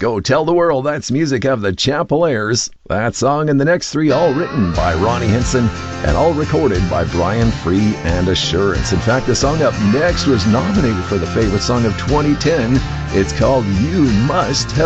Go Tell the World. That's music of the Chapeliers. That song and the next three all written by Ronnie Hinson and all recorded by Brian Free and Assurance. In fact, the song up next was nominated for the favorite song of 2010. It's called You Must Have